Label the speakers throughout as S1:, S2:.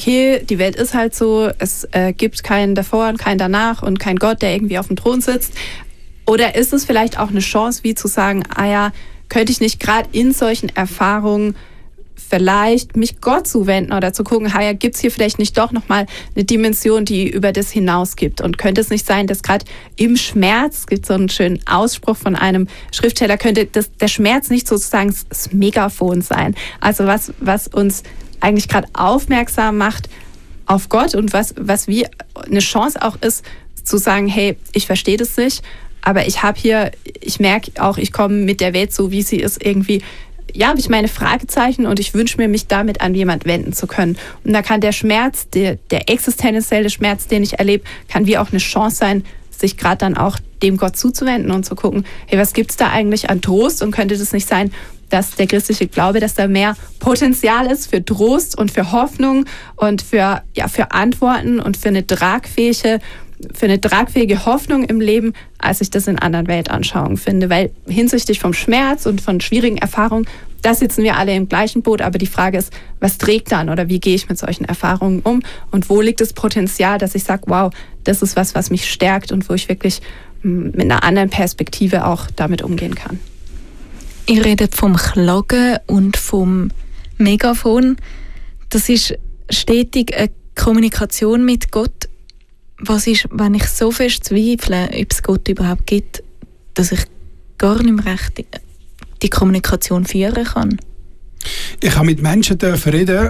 S1: okay, die Welt ist halt so, es gibt keinen davor und keinen danach und keinen Gott, der irgendwie auf dem Thron sitzt? Oder ist es vielleicht auch eine Chance, wie zu sagen, könnte ich nicht gerade in solchen Erfahrungen vielleicht mich Gott zuwenden oder zu gucken, gibt es hier vielleicht nicht doch nochmal eine Dimension, die über das hinaus gibt? Und könnte es nicht sein, dass gerade im Schmerz, es gibt so einen schönen Ausspruch von einem Schriftsteller, könnte der Schmerz nicht sozusagen das Megafon sein? Also was uns eigentlich gerade aufmerksam macht auf Gott und was wie eine Chance auch ist, zu sagen, hey, ich verstehe das nicht, aber ich merke auch, ich komme mit der Welt so, wie sie ist, irgendwie, habe ich meine Fragezeichen und ich wünsche mir, mich damit an jemand wenden zu können. Und da kann der Schmerz, der existenzielle Schmerz, den ich erlebe, kann wie auch eine Chance sein, sich gerade dann auch dem Gott zuzuwenden und zu gucken, hey, was gibt's da eigentlich an Trost und könnte das nicht sein, dass der christliche Glaube, dass da mehr Potenzial ist für Trost und für Hoffnung und für Antworten und für eine tragfähige Hoffnung im Leben, als ich das in anderen Weltanschauungen finde. Weil hinsichtlich vom Schmerz und von schwierigen Erfahrungen, da sitzen wir alle im gleichen Boot. Aber die Frage ist, was trägt dann oder wie gehe ich mit solchen Erfahrungen um? Und wo liegt das Potenzial, dass ich sage, wow, das ist was mich stärkt und wo ich wirklich mit einer anderen Perspektive auch damit umgehen kann.
S2: Ihr redet vom Klagen und vom Megafon. Das ist stetig eine Kommunikation mit Gott. Was ist, wenn ich so fest zweifle, ob es Gott überhaupt gibt, dass ich gar nicht mehr recht die Kommunikation führen kann?
S3: Ich habe mit Menschen reden,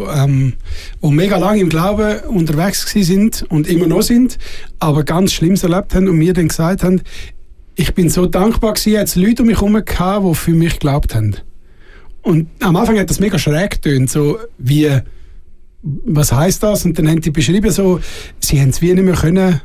S3: die mega lange im Glauben unterwegs sind und immer noch sind, aber ganz Schlimmes erlebt haben und mir dann gesagt haben, ich bin so dankbar gewesen, jetzt Leute um mich herum gehabt, die für mich geglaubt haben. Und am Anfang hat das mega schräg getönt, so wie, was heisst das? Und dann haben die beschrieben, so, sie haben es wie nicht mehr können.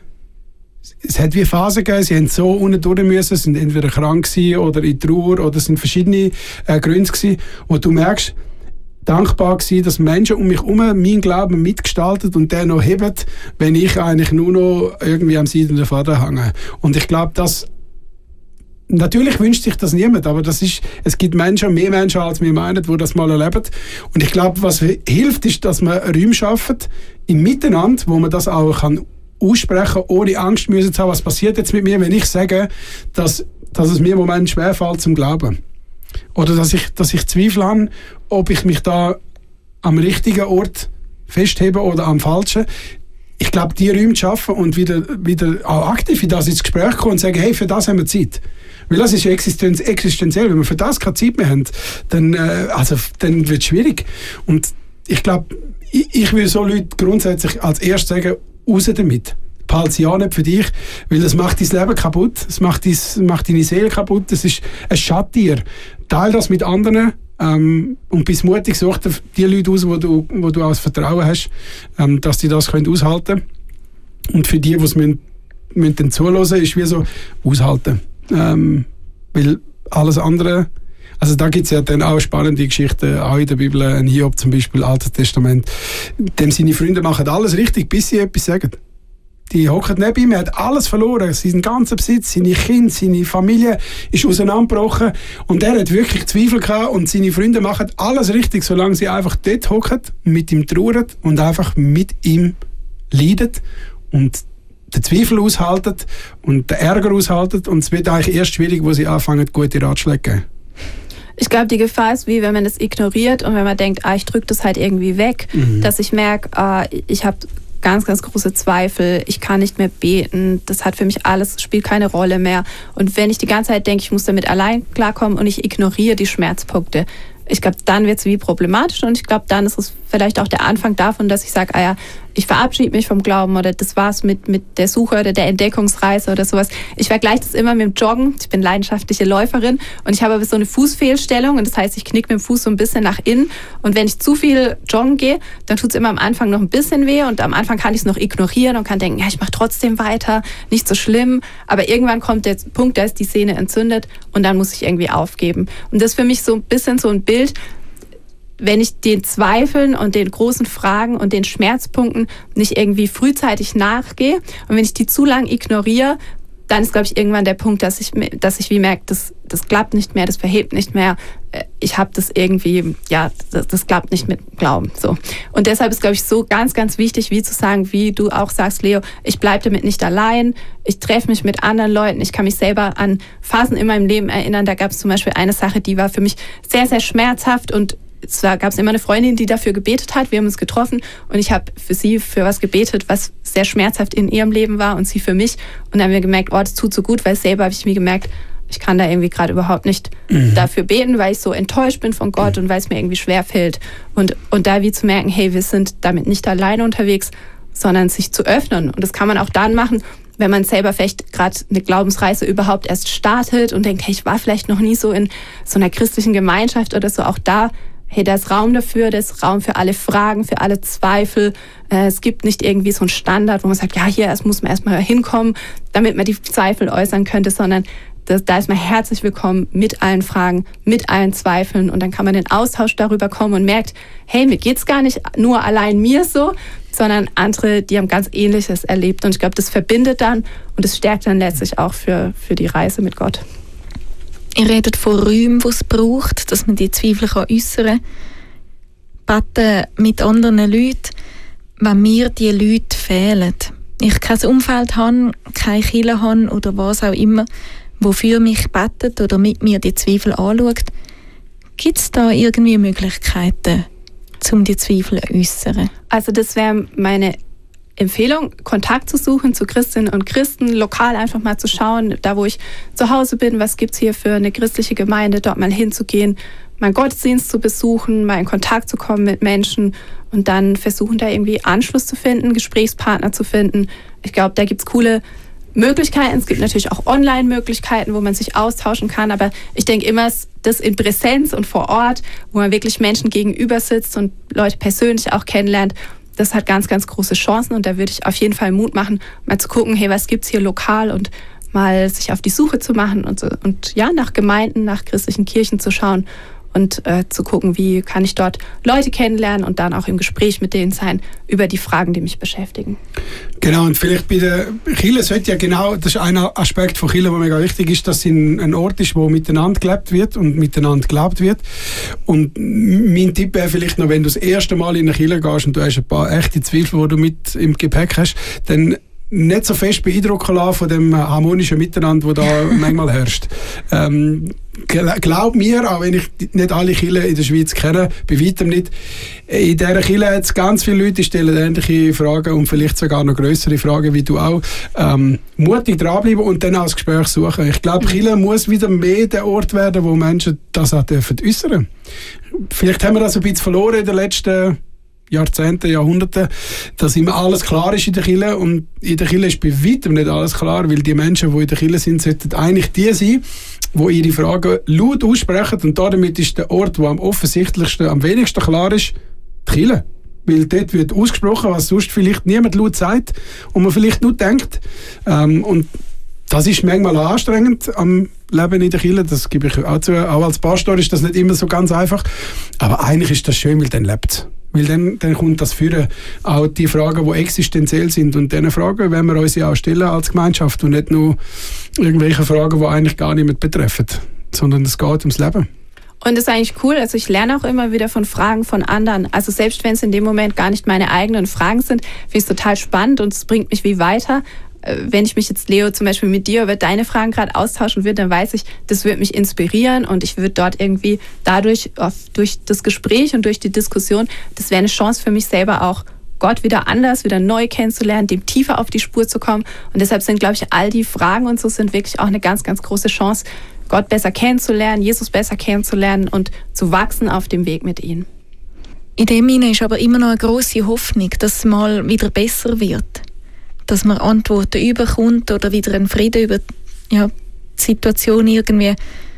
S3: Es hat wie Phasen gegeben, sie haben so unten durch müssen, sind entweder krank gewesen oder in Trauer oder es sind verschiedene Gründe gewesen. Und du merkst, dankbar gewesen, dass Menschen um mich herum meinen Glauben mitgestaltet und den noch heben, wenn ich eigentlich nur noch irgendwie am seidenen Faden hänge. Und ich glaube, dass natürlich wünscht sich das niemand, aber es gibt Menschen, mehr Menschen als wir meinen, die das mal erleben. Und ich glaube, was hilft, ist, dass man Räume schafft im Miteinander, wo man das auch kann aussprechen, ohne Angst müssen zu haben, was passiert jetzt mit mir, wenn ich sage, dass es mir im Moment schwerfällt zum Glauben. Oder dass ich Zweifel habe, ob ich mich da am richtigen Ort festhebe oder am falschen. Ich glaube, die Räume zu schaffen und wieder auch aktiv in das ins Gespräch kommen und sagen, hey, für das haben wir Zeit. Weil das ist ja existenziell. Wenn wir für das keine Zeit mehr haben, dann wird es schwierig. Und ich glaube, ich will so Leute grundsätzlich als erstes sagen, raus damit. Behalte sie ja nicht für dich, weil das macht dein Leben kaputt, es macht deine Seele kaputt, es schadet dir. Teile das mit anderen und bist mutig, such dir die Leute aus, wo du auch das Vertrauen hast, dass die das aushalten können. Und für die es müssen dann zuhören, ist wie so aushalten. Weil alles andere, also da gibt es ja dann auch spannende Geschichten, auch in der Bibel, ein Hiob zum Beispiel, Altes Testament. Dem seine Freunde machen alles richtig, bis sie etwas sagen. Die hocken neben ihm, er hat alles verloren, seinen ganzen Besitz, seine Kinder, seine Familie ist auseinandergebrochen und er hat wirklich Zweifel gehabt und seine Freunde machen alles richtig, solange sie einfach dort hocken, mit ihm trauern und einfach mit ihm leiden und den Zweifel aushalten und den Ärger aushalten und es wird eigentlich erst schwierig, wo sie anfangen, gute Ratschläge zu geben.
S1: Ich glaube, die Gefahr ist, wie wenn man das ignoriert und wenn man denkt, ich drücke das halt irgendwie weg, dass ich merke, ich habe ganz, ganz große Zweifel, ich kann nicht mehr beten, das hat für mich alles, spielt keine Rolle mehr. Und wenn ich die ganze Zeit denke, ich muss damit allein klarkommen und ich ignoriere die Schmerzpunkte, ich glaube, dann wird es wie problematisch und ich glaube, dann ist es vielleicht auch der Anfang davon, dass ich sage, ich verabschiede mich vom Glauben oder das war's mit der Suche oder der Entdeckungsreise oder sowas. Ich vergleiche das immer mit dem Joggen. Ich bin leidenschaftliche Läuferin und ich habe aber so eine Fußfehlstellung und das heißt, ich knicke mit dem Fuß so ein bisschen nach innen und wenn ich zu viel joggen gehe, dann tut es immer am Anfang noch ein bisschen weh und am Anfang kann ich es noch ignorieren und kann denken, ich mache trotzdem weiter, nicht so schlimm, aber irgendwann kommt der Punkt, da ist die Sehne entzündet und dann muss ich irgendwie aufgeben. Und das ist für mich so ein bisschen so ein Bild, wenn ich den Zweifeln und den großen Fragen und den Schmerzpunkten nicht irgendwie frühzeitig nachgehe und wenn ich die zu lang ignoriere, dann ist, glaube ich, irgendwann der Punkt, dass ich wie merke, das klappt nicht mehr, das verhebt nicht mehr. Ich habe das irgendwie, das klappt nicht mit Glauben. So. Und deshalb ist, glaube ich, so ganz, ganz wichtig, wie zu sagen, wie du auch sagst, Leo, ich bleibe damit nicht allein, ich treffe mich mit anderen Leuten, ich kann mich selber an Phasen in meinem Leben erinnern. Da gab es zum Beispiel eine Sache, die war für mich sehr, sehr schmerzhaft, und zwar gab es immer eine Freundin, die dafür gebetet hat. Wir haben uns getroffen und ich habe für sie für was gebetet, was sehr schmerzhaft in ihrem Leben war, und sie für mich. Und dann haben wir gemerkt, das tut so gut, weil selber habe ich mir gemerkt, ich kann da irgendwie gerade überhaupt nicht dafür beten, weil ich so enttäuscht bin von Gott und weil es mir irgendwie schwerfällt. Und da wie zu merken, hey, wir sind damit nicht alleine unterwegs, sondern sich zu öffnen. Und das kann man auch dann machen, wenn man selber vielleicht gerade eine Glaubensreise überhaupt erst startet und denkt, hey, ich war vielleicht noch nie so in so einer christlichen Gemeinschaft oder so. Auch da, hey, da ist Raum dafür, da ist Raum für alle Fragen, für alle Zweifel. Es gibt nicht irgendwie so einen Standard, wo man sagt, hier muss man erstmal hinkommen, damit man die Zweifel äußern könnte, sondern da ist man herzlich willkommen mit allen Fragen, mit allen Zweifeln, und dann kann man in den Austausch darüber kommen und merkt, hey, mir geht's gar nicht nur allein mir so, sondern andere, die haben ganz Ähnliches erlebt, und ich glaube, das verbindet dann und es stärkt dann letztlich auch für die Reise mit Gott.
S2: Ihr redet von Räumen, die es braucht, dass man die Zweifel äußern kann. Beten mit anderen Leuten, wenn mir die Leute fehlen. Ich kein Umfeld habe, keine Kirche habe oder was auch immer, wofür mich betet oder mit mir die Zweifel anschaut. Gibt es da irgendwie Möglichkeiten, um die Zweifel zu äußern?
S1: Also das wäre meine Empfehlung, Kontakt zu suchen zu Christinnen und Christen, lokal einfach mal zu schauen, da wo ich zu Hause bin, was gibt es hier für eine christliche Gemeinde, dort mal hinzugehen, mal einen Gottesdienst zu besuchen, mal in Kontakt zu kommen mit Menschen und dann versuchen, da irgendwie Anschluss zu finden, Gesprächspartner zu finden. Ich glaube, da gibt es coole Möglichkeiten. Es gibt natürlich auch Online-Möglichkeiten, wo man sich austauschen kann, aber ich denke immer, das in Präsenz und vor Ort, wo man wirklich Menschen gegenüber sitzt und Leute persönlich auch kennenlernt, das hat ganz, ganz große Chancen, und da würde ich auf jeden Fall Mut machen, mal zu gucken, hey, was gibt's hier lokal, und mal sich auf die Suche zu machen und nach Gemeinden, nach christlichen Kirchen zu schauen und zu gucken, wie kann ich dort Leute kennenlernen und dann auch im Gespräch mit denen sein über die Fragen, die mich beschäftigen.
S3: Genau, und vielleicht bei der Kirche sollte ja genau, das ist ein Aspekt von Kirche, der mega wichtig ist, dass sie ein Ort ist, wo miteinander gelebt wird und miteinander geglaubt wird. Und mein Tipp wäre vielleicht noch, wenn du das erste Mal in eine Kirche gehst und du hast ein paar echte Zweifel, die du mit im Gepäck hast, dann nicht so fest beeindrucken lassen von dem harmonischen Miteinander, das da manchmal herrscht. Glaub mir, auch wenn ich nicht alle Kirchen in der Schweiz kenne, bei weitem nicht, in dieser Kirche hat es ganz viele Leute, die stellen ähnliche Fragen und vielleicht sogar noch grössere Fragen wie du auch. Mutig dranbleiben und dann auch das Gespräch suchen. Ich glaube, Kirche muss wieder mehr der Ort werden, wo Menschen das auch äußern dürfen. Vielleicht haben wir das ein bisschen verloren in den letzten Jahrzehnten, Jahrhunderten, dass immer alles klar ist in der Kirche, und in der Kirche ist bei weitem nicht alles klar, weil die Menschen, die in der Kirche sind, sollten eigentlich die sein, die ihre Fragen laut aussprechen, und damit ist der Ort, wo am offensichtlichsten, am wenigsten klar ist, die Kirche. Weil dort wird ausgesprochen, was sonst vielleicht niemand laut sagt und man vielleicht nur denkt. Und das ist manchmal anstrengend am Leben in der Kirche, das gebe ich auch zu. Auch als Pastor ist das nicht immer so ganz einfach. Aber eigentlich ist das schön, weil dann lebt es. Weil dann kommt das führen, auch die Fragen, die existenziell sind. Und diese Fragen werden wir uns ja auch stellen als Gemeinschaft und nicht nur irgendwelche Fragen, die eigentlich gar niemand betreffen, sondern es geht ums Leben.
S1: Und das ist eigentlich cool, also ich lerne auch immer wieder von Fragen von anderen. Also selbst wenn es in dem Moment gar nicht meine eigenen Fragen sind, finde ich es total spannend und es bringt mich wie weiter. Wenn ich mich jetzt, Leo, zum Beispiel mit dir über deine Fragen gerade austauschen würde, dann weiß ich, das wird mich inspirieren und ich würde dort irgendwie dadurch, durch das Gespräch und durch die Diskussion, das wäre eine Chance für mich selber auch, Gott wieder anders, wieder neu kennenzulernen, dem tiefer auf die Spur zu kommen. Und deshalb sind, glaube ich, all die Fragen und so sind wirklich auch eine ganz, ganz große Chance, Gott besser kennenzulernen, Jesus besser kennenzulernen und zu wachsen auf dem Weg mit ihm.
S2: In dem Sinne ist aber immer noch eine grosse Hoffnung, dass es mal wieder besser wird. Dass man Antworten überkommt oder wieder einen Frieden über die Situation irgendwie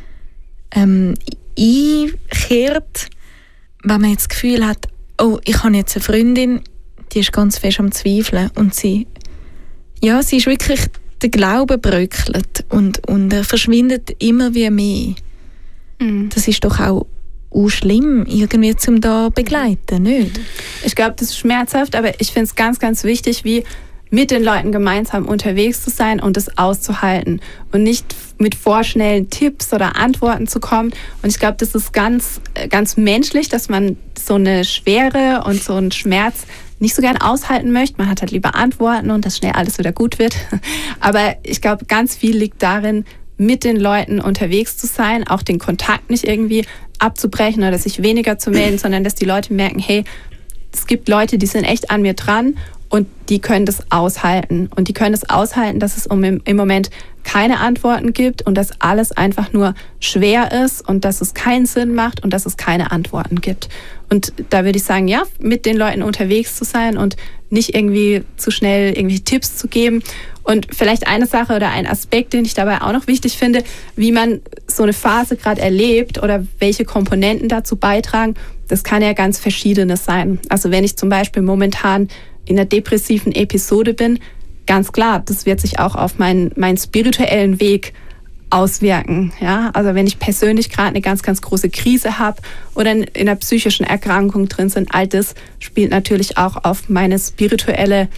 S2: einkehrt. Wenn man jetzt das Gefühl hat, oh, ich habe jetzt eine Freundin, die ist ganz fest am Zweifeln und sie ist wirklich, der Glaube bröckelt und er verschwindet immer wie mehr. Mhm. Das ist doch auch schlimm, irgendwie zum da begleiten, nicht?
S1: Ich glaube, das ist schmerzhaft, aber ich finde es ganz, ganz wichtig, wie mit den Leuten gemeinsam unterwegs zu sein und es auszuhalten und nicht mit vorschnellen Tipps oder Antworten zu kommen. Und ich glaube, das ist ganz, ganz menschlich, dass man so eine Schwere und so einen Schmerz nicht so gern aushalten möchte. Man hat halt lieber Antworten und dass schnell alles wieder gut wird. Aber ich glaube, ganz viel liegt darin, mit den Leuten unterwegs zu sein, auch den Kontakt nicht irgendwie abzubrechen oder sich weniger zu melden, sondern dass die Leute merken, hey, es gibt Leute, die sind echt an mir dran und die können das aushalten. Und die können es aushalten, dass es im Moment keine Antworten gibt und dass alles einfach nur schwer ist und dass es keinen Sinn macht und dass es keine Antworten gibt. Und da würde ich sagen, ja, mit den Leuten unterwegs zu sein und nicht irgendwie zu schnell irgendwie Tipps zu geben. Und vielleicht eine Sache oder ein Aspekt, den ich dabei auch noch wichtig finde, wie man so eine Phase gerade erlebt oder welche Komponenten dazu beitragen, das kann ja ganz Verschiedenes sein. Also wenn ich zum Beispiel momentan in einer depressiven Episode bin, ganz klar, das wird sich auch auf meinen spirituellen Weg auswirken. Ja? Also wenn ich persönlich gerade eine ganz, ganz große Krise habe oder in einer psychischen Erkrankung drin sind, all das spielt natürlich auch auf meine spirituelle,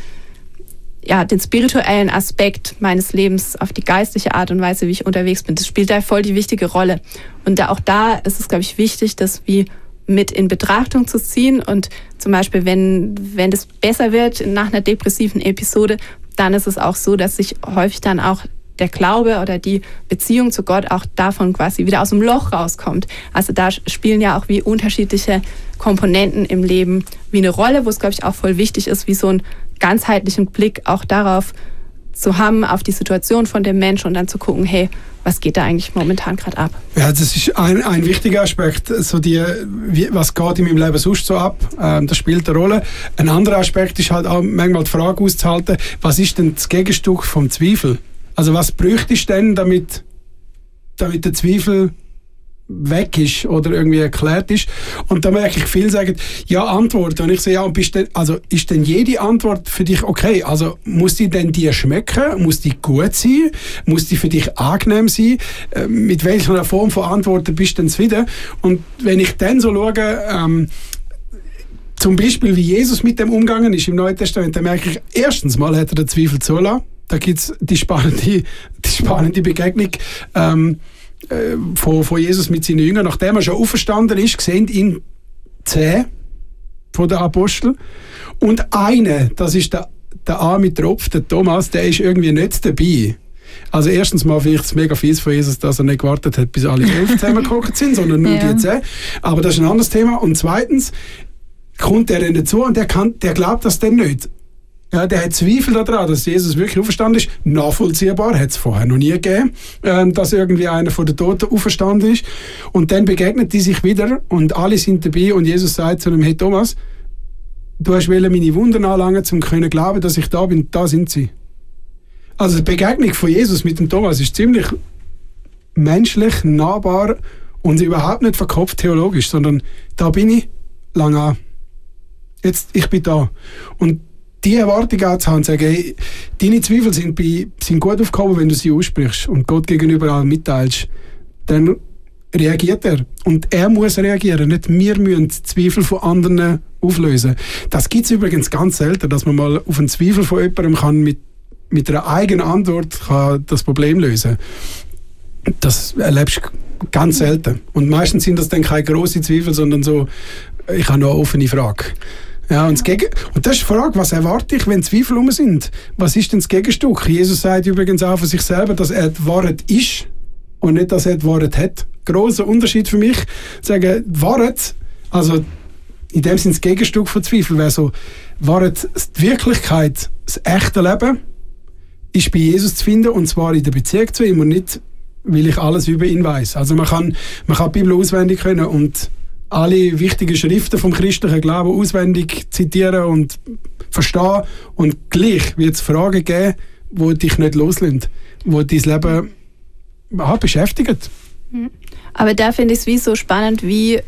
S1: ja, den spirituellen Aspekt meines Lebens, auf die geistliche Art und Weise, wie ich unterwegs bin. Das spielt da voll die wichtige Rolle. Und auch da ist es, glaube ich, wichtig, das wie mit in Betrachtung zu ziehen. Und zum Beispiel, wenn das besser wird nach einer depressiven Episode, dann ist es auch so, dass sich häufig dann auch der Glaube oder die Beziehung zu Gott auch davon quasi wieder aus dem Loch rauskommt. Also da spielen ja auch wie unterschiedliche Komponenten im Leben wie eine Rolle, wo es, glaube ich, auch voll wichtig ist, wie so einen ganzheitlichen Blick auch darauf zu haben, auf die Situation von dem Menschen und dann zu gucken, hey, was geht da eigentlich momentan gerade ab?
S3: Ja, das ist ein wichtiger Aspekt, so was geht in meinem Leben sonst so ab, das spielt eine Rolle. Ein anderer Aspekt ist halt auch manchmal die Frage auszuhalten, was ist denn das Gegenstück vom Zweifel? Also was bräuchtest du denn, damit der Zweifel weg ist oder irgendwie erklärt ist? Und da merke ich, viele sagen, ja, Antwort. Und ich sage, ja, und ist denn jede Antwort für dich okay? Also muss die denn dir schmecken? Muss die gut sein? Muss die für dich angenehm sein? Mit welcher Form von Antworten bist du denn zufrieden? Und wenn ich dann so schaue, zum Beispiel, wie Jesus mit dem umgegangen ist im Neuen Testament, dann merke ich, erstens mal hat er den Zweifel zulassen. Da gibt es die spannende Begegnung von Jesus mit seinen Jüngern. Nachdem er schon auferstanden ist, sehen ihn 10 von den Aposteln. Und einer, das ist der arme Tropf, der Thomas, der ist irgendwie nicht dabei. Also erstens mal finde ich es mega fies von Jesus, dass er nicht gewartet hat, bis alle 11 zusammengekommen sind, sondern nur die 10. Aber das ist ein anderes Thema. Und zweitens kommt er dann dazu und der glaubt das dann nicht. Ja, der hat Zweifel daran, dass Jesus wirklich auferstanden ist. Nachvollziehbar, hat es vorher noch nie gegeben, dass irgendwie einer von den Toten auferstanden ist. Und dann begegnet die sich wieder und alle sind dabei und Jesus sagt zu ihm, hey Thomas, du hast meine Wunder anlangen, um zu glauben, dass ich da bin, da sind sie. Also die Begegnung von Jesus mit dem Thomas ist ziemlich menschlich, nahbar und überhaupt nicht verkopft theologisch, sondern da bin ich, lang an. Jetzt, ich bin da. Und die Erwartung auch zu haben, sagen, hey, deine Zweifel sind gut aufgehoben, wenn du sie aussprichst und Gott gegenüber allen mitteilst, dann reagiert er. Und er muss reagieren, nicht wir müssen Zweifel von anderen auflösen. Das gibt es übrigens ganz selten, dass man mal auf einen Zweifel von jemandem kann mit einer eigenen Antwort kann das Problem lösen. Das erlebst du ganz selten. Und meistens sind das dann keine grossen Zweifel, sondern so, ich habe noch eine offene Frage. Ja, und das ist die Frage, was erwarte ich, wenn Zweifel rum sind? Was ist denn das Gegenstück? Jesus sagt übrigens auch von sich selber, dass er die Wahrheit ist und nicht, dass er die Wahrheit hat. Grosser Unterschied für mich. Sagen, Wahrheit, also in dem Sinne das Gegenstück von Zweifel, wäre so, Wahrheit, die Wirklichkeit, das echte Leben, ist bei Jesus zu finden und zwar in der Beziehung zu ihm und nicht, weil ich alles über ihn weiss. Also man kann die Bibel auswendig können und alle wichtigen Schriften vom christlichen Glauben auswendig zitieren und verstehen und gleich wird es Fragen geben, die dich nicht loslassen, die dein Leben beschäftigen.
S1: Aber da finde ich es wie so spannend, wie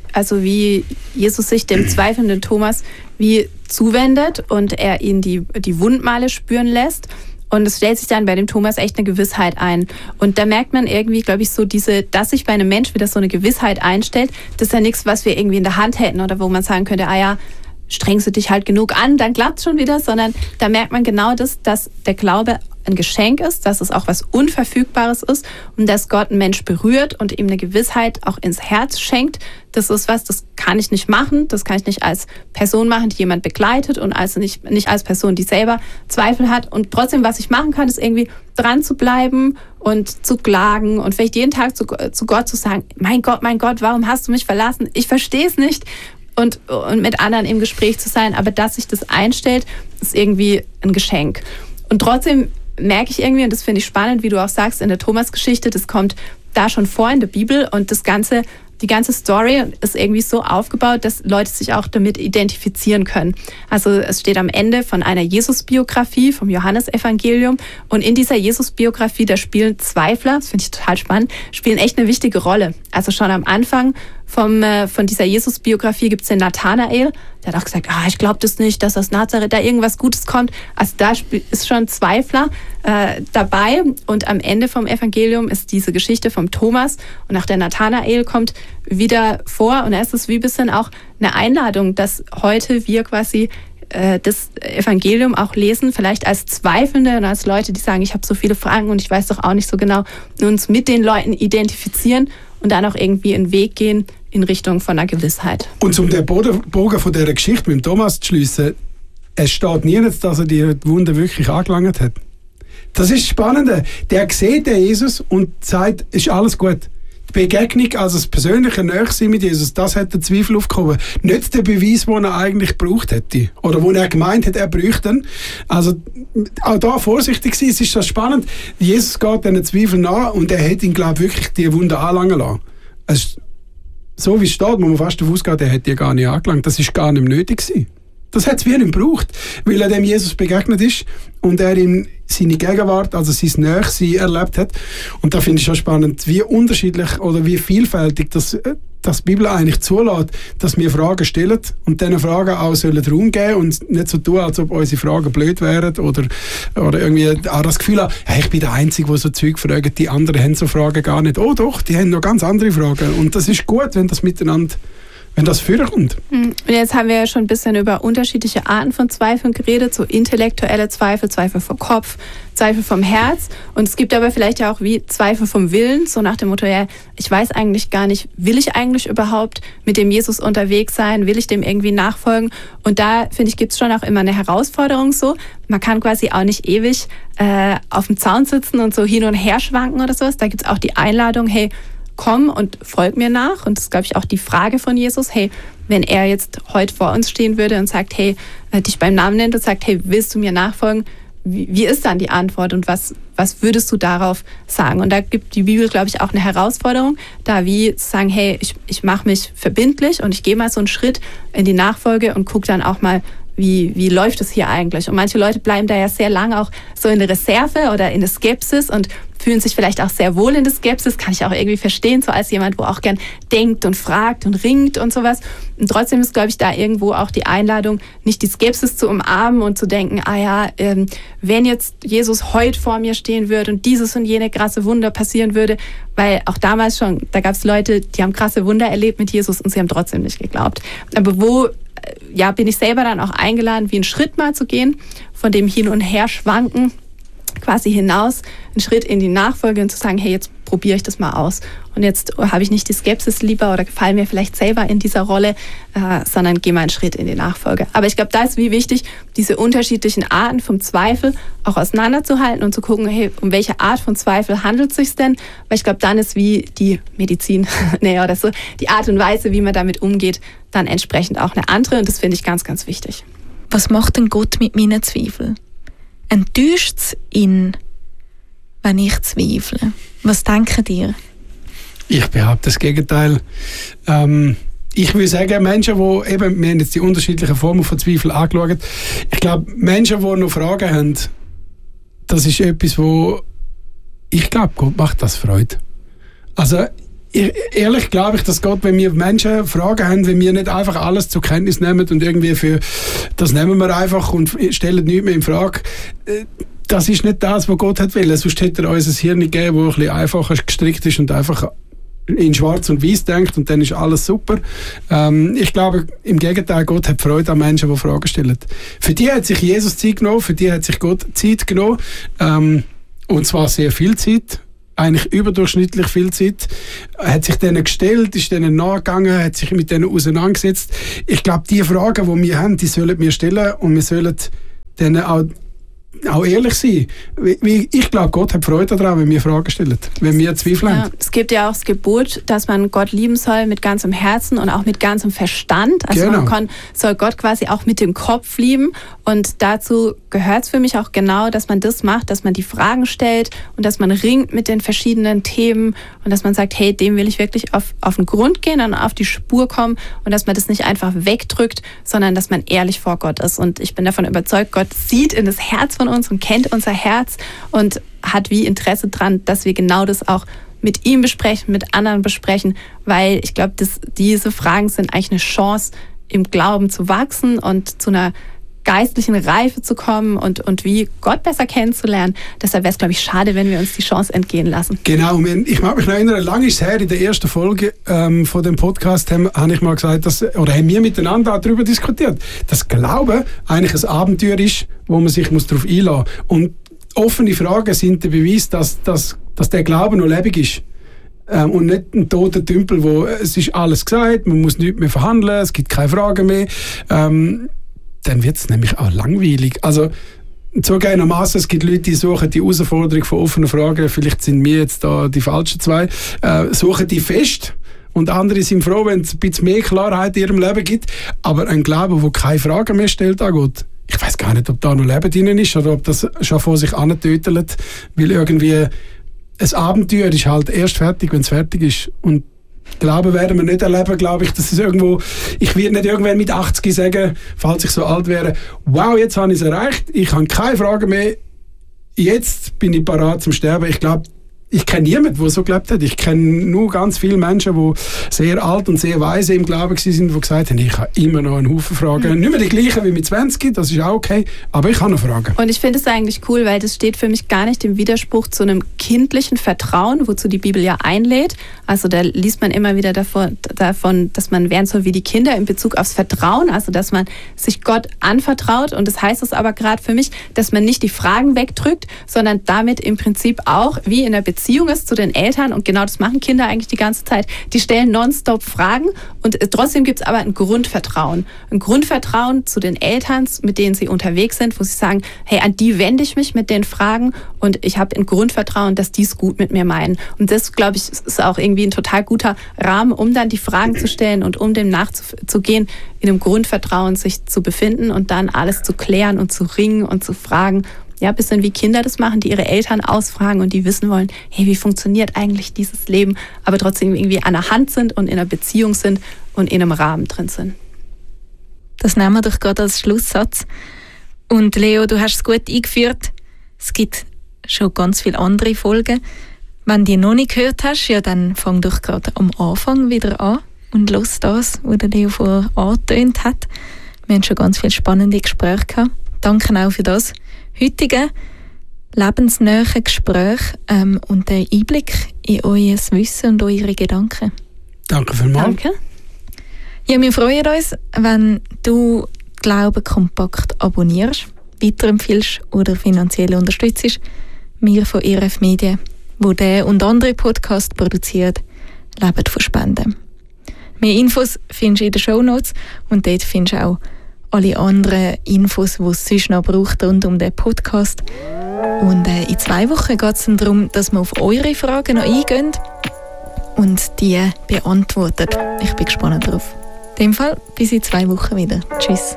S1: Jesus sich dem zweifelnden Thomas wie zuwendet und er ihn die Wundmale spüren lässt. Und es stellt sich dann bei dem Thomas echt eine Gewissheit ein. Und da merkt man irgendwie, glaube ich, so dass sich bei einem Mensch wieder so eine Gewissheit einstellt, das ist ja nichts, was wir irgendwie in der Hand hätten oder wo man sagen könnte, strengst du dich halt genug an, dann klappt's schon wieder, sondern da merkt man genau das, dass der Glaube ein Geschenk ist, dass es auch was Unverfügbares ist und dass Gott einen Mensch berührt und ihm eine Gewissheit auch ins Herz schenkt. Das ist was, das kann ich nicht machen, das kann ich nicht als Person machen, die jemand begleitet und nicht als Person, die selber Zweifel hat. Und trotzdem, was ich machen kann, ist irgendwie dran zu bleiben und zu klagen und vielleicht jeden Tag zu Gott zu sagen, mein Gott, warum hast du mich verlassen? Ich verstehe es nicht. Und mit anderen im Gespräch zu sein, aber dass sich das einstellt, ist irgendwie ein Geschenk. Und trotzdem merke ich irgendwie, und das finde ich spannend, wie du auch sagst, in der Thomas-Geschichte, das kommt da schon vor in der Bibel und die ganze Story ist irgendwie so aufgebaut, dass Leute sich auch damit identifizieren können. Also es steht am Ende von einer Jesus-Biografie, vom Johannesevangelium, und in dieser Jesus-Biografie, da spielen Zweifler, das finde ich total spannend, spielen echt eine wichtige Rolle. Also schon am Anfang von dieser Jesus-Biografie gibt es den Nathanael, der hat auch gesagt, ich glaube das nicht, dass aus Nazareth da irgendwas Gutes kommt. Also da ist schon Zweifler dabei, und am Ende vom Evangelium ist diese Geschichte vom Thomas und auch der Nathanael kommt wieder vor, und es ist wie ein bisschen auch eine Einladung, dass heute wir quasi das Evangelium auch lesen, vielleicht als Zweifelnde und als Leute, die sagen, ich habe so viele Fragen und ich weiß doch auch nicht so genau, und uns mit den Leuten identifizieren und dann auch irgendwie einen Weg gehen in Richtung von einer Gewissheit. Und
S3: um den Bogen von dieser Geschichte mit dem Thomas zu schliessen, es steht nirgends, dass er die Wunde wirklich angelangt hat. Das ist das Spannende. Der sieht den Jesus und sagt, ist alles gut. Die Begegnung, also das persönliche Nächsein mit Jesus, das hat den Zweifel aufgehoben. Nicht der Beweis, den er eigentlich gebraucht hätte. Oder wo er gemeint hat, er bräuchte ihn. Also auch da vorsichtig sein. Es ist so spannend. Jesus geht diesen Zweifel nach und er hat ihn, glaube ich, wirklich die Wunde anlangen lassen. So wie es steht, muss man fast davon ausgehen, er hätte die gar nicht angelangt. Das war gar nicht nötig gewesen. Das hat es wie nicht gebraucht, weil er dem Jesus begegnet ist und er ihm seine Gegenwart, also sein Nächsein erlebt hat. Und da finde ich schon spannend, wie unterschiedlich oder wie vielfältig das die Bibel eigentlich zulässt, dass wir Fragen stellen und diesen Fragen auch Raum geben und nicht so tun, als ob unsere Fragen blöd wären oder irgendwie auch das Gefühl haben, ich bin der Einzige, der so Zeug fragt, die anderen haben so Fragen gar nicht. Oh doch, die haben noch ganz andere Fragen. Und das ist gut, wenn das miteinander, wenn das vorkommt. Und
S1: jetzt haben wir ja schon ein bisschen über unterschiedliche Arten von Zweifeln geredet, so intellektuelle Zweifel, Zweifel vom Kopf, Zweifel vom Herz. Und es gibt aber vielleicht ja auch wie Zweifel vom Willen, so nach dem Motto, ja, ich weiß eigentlich gar nicht, will ich eigentlich überhaupt mit dem Jesus unterwegs sein, will ich dem irgendwie nachfolgen? Und da, finde ich, gibt es schon auch immer eine Herausforderung so. Man kann quasi auch nicht ewig auf dem Zaun sitzen und so hin und her schwanken oder sowas. Da gibt es auch die Einladung, hey, komm und folg mir nach. Und das ist, glaube ich, auch die Frage von Jesus, hey, wenn er jetzt heute vor uns stehen würde und sagt, hey, dich beim Namen nennt und sagt, hey, willst du mir nachfolgen? Wie ist dann die Antwort und was würdest du darauf sagen? Und da gibt die Bibel, glaube ich, auch eine Herausforderung, da wie zu sagen, hey, ich mache mich verbindlich und ich gehe mal so einen Schritt in die Nachfolge und gucke dann auch mal, wie läuft es hier eigentlich? Und manche Leute bleiben da ja sehr lang auch so in der Reserve oder in der Skepsis und fühlen sich vielleicht auch sehr wohl in der Skepsis, kann ich auch irgendwie verstehen, so als jemand, wo auch gern denkt und fragt und ringt und sowas. Und trotzdem ist, glaube ich, da irgendwo auch die Einladung, nicht die Skepsis zu umarmen und zu denken, wenn jetzt Jesus heute vor mir stehen würde und dieses und jene krasse Wunder passieren würde, weil auch damals schon, da gab es Leute, die haben krasse Wunder erlebt mit Jesus und sie haben trotzdem nicht geglaubt. Aber bin ich selber dann auch eingeladen, wie einen Schritt mal zu gehen, von dem Hin- und Herschwanken quasi hinaus, einen Schritt in die Nachfolge und zu sagen, hey, jetzt probiere ich das mal aus. Und jetzt habe ich nicht die Skepsis lieber oder gefalle mir vielleicht selber in dieser Rolle, sondern gehe mal einen Schritt in die Nachfolge. Aber ich glaube, da ist wie wichtig, diese unterschiedlichen Arten vom Zweifel auch auseinanderzuhalten und zu gucken, hey, um welche Art von Zweifel handelt es sich denn? Weil ich glaube, dann ist wie die Medizin, oder so, die Art und Weise, wie man damit umgeht, dann entsprechend auch eine andere. Und das finde ich ganz, ganz wichtig.
S2: Was macht denn Gott mit meinen Zweifeln? Enttäuscht es ihn, wenn ich zweifle? Was denken ihr?
S3: Ich behaupte das Gegenteil. Ich würde sagen, Menschen, die eben, wir haben jetzt die unterschiedlichen Formen von Zweifel angeschaut, ich glaube, Menschen, die noch Fragen haben, das ist etwas, wo ich glaube, Gott macht das Freude. Also ehrlich glaube ich, dass Gott, wenn wir Menschen Fragen haben, wenn wir nicht einfach alles zur Kenntnis nehmen und irgendwie das nehmen wir einfach und stellen nichts mehr in Frage, das ist nicht das, was Gott hat will. Sonst hätte er uns ein Hirn gegeben, das ein bisschen einfacher gestrickt ist und einfach in Schwarz und Weiß denkt und dann ist alles super. Ich glaube, im Gegenteil, Gott hat Freude an Menschen, die Fragen stellen. Für die hat sich Jesus Zeit genommen, für die hat sich Gott Zeit genommen, und zwar sehr viel Zeit, eigentlich überdurchschnittlich viel Zeit, hat sich denen gestellt, ist denen nachgegangen, hat sich mit denen auseinandergesetzt. Ich glaube, die Fragen, die wir haben, die sollen wir stellen und wir sollen denen auch ehrlich sein. Ich glaube, Gott hat Freude daran, wenn wir Fragen stellen, wenn wir zweifeln.
S1: Ja, es gibt ja auch das Gebot, dass man Gott lieben soll mit ganzem Herzen und auch mit ganzem Verstand. Also
S3: genau.
S1: Man soll Gott quasi auch mit dem Kopf lieben. Und dazu gehört es für mich auch genau, dass man das macht, dass man die Fragen stellt und dass man ringt mit den verschiedenen Themen und dass man sagt, hey, dem will ich wirklich auf den Grund gehen und auf die Spur kommen und dass man das nicht einfach wegdrückt, sondern dass man ehrlich vor Gott ist. Und ich bin davon überzeugt, Gott sieht in das Herz von uns und kennt unser Herz und hat wie Interesse dran, dass wir genau das auch mit ihm besprechen, mit anderen besprechen, weil ich glaube, diese Fragen sind eigentlich eine Chance, im Glauben zu wachsen und zu einer geistlichen Reife zu kommen und wie Gott besser kennenzulernen. Deshalb wäre es, glaube ich, schade, wenn wir uns die Chance entgehen lassen.
S3: Genau, ich mag mich noch erinnern, lange ist es her, in der ersten Folge von dem Podcast habe ich mal gesagt, haben wir miteinander darüber diskutiert, dass Glauben eigentlich ein Abenteuer ist, wo man sich darauf einlassen muss. Und offene Fragen sind der Beweis, dass der Glaube noch lebendig ist. Und nicht ein toter Tümpel, wo es ist alles gesagt, man muss nichts mehr verhandeln, es gibt keine Fragen mehr. Dann wird es nämlich auch langweilig. Also zugegebenermaßen, es gibt Leute, die suchen die Herausforderung von offenen Fragen, vielleicht sind wir jetzt da die falschen zwei, suchen die fest und andere sind froh, wenn es ein bisschen mehr Klarheit in ihrem Leben gibt. Aber ein Glaube, der keine Fragen mehr stellt an Gott, ich weiß gar nicht, ob da noch Leben drin ist oder ob das schon vor sich antötelt, weil irgendwie ein Abenteuer ist halt erst fertig, wenn es fertig ist. Und Glauben werden wir nicht erleben, glaube ich. Das ist irgendwo, ich werde nicht irgendwann mit 80 sagen, falls ich so alt wäre, wow, jetzt habe ich es erreicht, ich habe keine Fragen mehr, jetzt bin ich parat zum Sterben. Ich glaube, ich kenne niemanden, der so gelebt hat. Ich kenne nur ganz viele Menschen, die sehr alt und sehr weise im Glauben waren, die gesagt haben, ich habe immer noch einen Haufen Fragen. Nicht mehr die gleichen wie mit 20, das ist auch okay, aber ich habe noch Fragen.
S1: Und ich finde es eigentlich cool, weil das steht für mich gar nicht im Widerspruch zu einem kindlichen Vertrauen, wozu die Bibel ja einlädt. Also da liest man immer wieder davon, dass man werden soll wie die Kinder in Bezug aufs Vertrauen, also dass man sich Gott anvertraut. Und das heißt es aber gerade für mich, dass man nicht die Fragen wegdrückt, sondern damit im Prinzip auch wie in der Beziehung ist zu den Eltern, und genau das machen Kinder eigentlich die ganze Zeit, die stellen nonstop Fragen und trotzdem gibt es aber ein Grundvertrauen. Ein Grundvertrauen zu den Eltern, mit denen sie unterwegs sind, wo sie sagen, hey, an die wende ich mich mit den Fragen und ich habe ein Grundvertrauen, dass die es gut mit mir meinen. Und das, glaube ich, ist auch irgendwie ein total guter Rahmen, um dann die Fragen zu stellen und um dem nachzugehen, in einem Grundvertrauen sich zu befinden und dann alles zu klären und zu ringen und zu fragen. Ja, ein bisschen wie Kinder das machen, die ihre Eltern ausfragen und die wissen wollen, hey, wie funktioniert eigentlich dieses Leben, aber trotzdem irgendwie an der Hand sind und in einer Beziehung sind und in einem Rahmen drin sind.
S2: Das nehmen wir doch gerade als Schlusssatz. Und Leo, du hast es gut eingeführt. Es gibt schon ganz viele andere Folgen. Wenn du die noch nicht gehört hast, ja, dann fang doch gerade am Anfang wieder an und los das, was der Leo vorher angetönt hat. Wir haben schon ganz viele spannende Gespräche gehabt. Danke auch für das heutige lebensnahe Gespräch und den Einblick in euer Wissen und eure Gedanken.
S3: Danke vielmals.
S1: Danke.
S2: Ja, wir freuen uns, wenn du Glauben kompakt abonnierst, weiterempfiehlst oder finanziell unterstützt. Wir von ERF Medien, wo der und andere Podcasts produziert, leben von Spenden. Mehr Infos findest du in den Shownotes und dort findest du auch alle anderen Infos, die es sonst noch braucht rund um den Podcast. Und in 2 Wochen geht es dann darum, dass wir auf eure Fragen noch eingehen und die beantwortet. Ich bin gespannt drauf. In dem Fall bis in 2 Wochen wieder. Tschüss.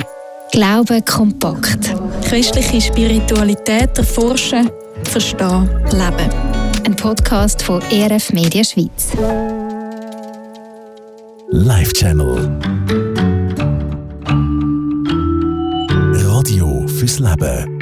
S4: Glaube kompakt.
S2: Christliche Spiritualität erforschen, verstehen, leben.
S4: Ein Podcast von ERF Media Schweiz.
S5: Live Channel. Radio fürs Leben.